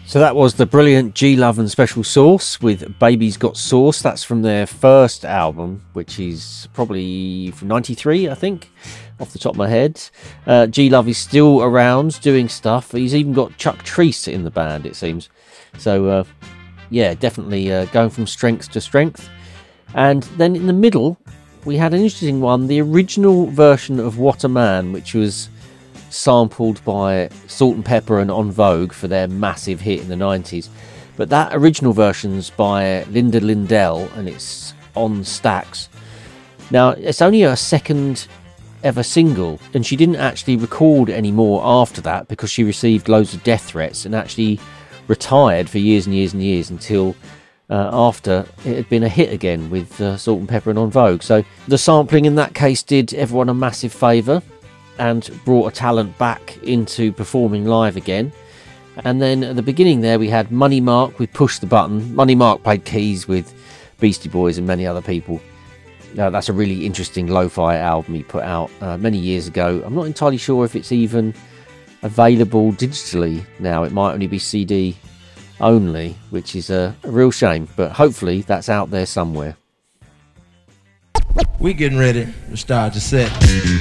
So that was the brilliant G Love and Special Sauce with Baby's Got Sauce. That's from their first album, which is probably from 93, I think, off the top of my head. G Love is still around doing stuff. He's even got Chuck Treece in the band, it seems. So, yeah, definitely going from strength to strength. And then in the middle, we had an interesting one, the original version of What a Man, which was sampled by Salt and Pepper and En Vogue for their massive hit in the 90s. But that original version's by Linda Lindell and it's on Stax. Now, it's only her second ever single, and she didn't actually record any more after that because she received loads of death threats and actually retired for years and years and years until after it had been a hit again with Salt and Pepper and En Vogue. So the sampling in that case did everyone a massive favour and brought a talent back into performing live again. And then at the beginning there we had Money Mark with Push the Button. Money Mark played keys with Beastie Boys and many other people. That's a really interesting lo-fi album he put out many years ago. I'm not entirely sure if it's even available digitally now. It might only be CD only, which is a real shame, but hopefully that's out there somewhere. We're getting ready to start the set.